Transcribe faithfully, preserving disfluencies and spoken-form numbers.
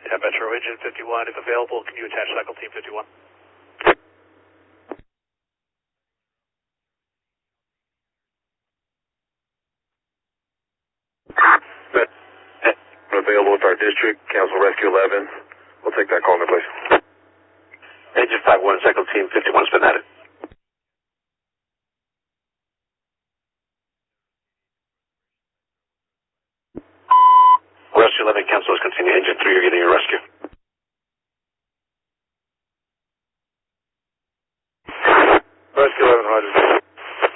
ten Metro Engine fifty-one, if available, can you attach cycle team fifty-one? Available with our district, Council Rescue eleven. We'll take that call in place. Engine five one, cycle team fifty-one, spin at it. Rescue eleven, cancel, let's continue. Engine three, you're getting your rescue.